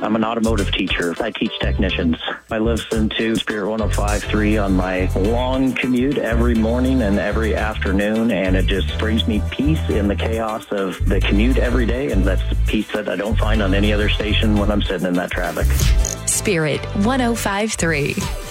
I'm an automotive teacher. I teach technicians. I listen to Spirit 105.3 on my long commute every morning and every afternoon, and it just brings me peace in the chaos of the commute every day, and that's the peace that I don't find on any other station when I'm sitting in that traffic. Spirit 105.3.